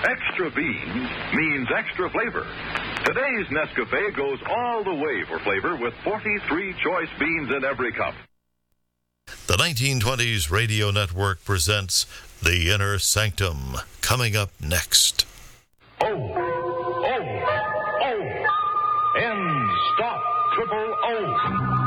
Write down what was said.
Extra beans means extra flavor. Today's Nescafe goes all the way for flavor with 43 choice beans in every cup. The 1920s Radio Network presents The Inner Sanctum, coming up next. End stop. Triple O.